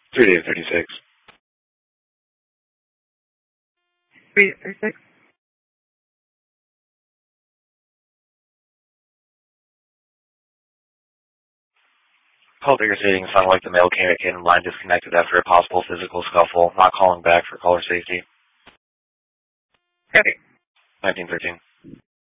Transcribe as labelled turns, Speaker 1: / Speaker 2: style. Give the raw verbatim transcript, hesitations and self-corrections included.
Speaker 1: three to thirty-six.
Speaker 2: three to thirty-six.
Speaker 1: Call figure stating it sounded like the male came in line disconnected after a possible physical scuffle, not calling back for caller safety.
Speaker 2: Okay.
Speaker 1: nineteen thirteen.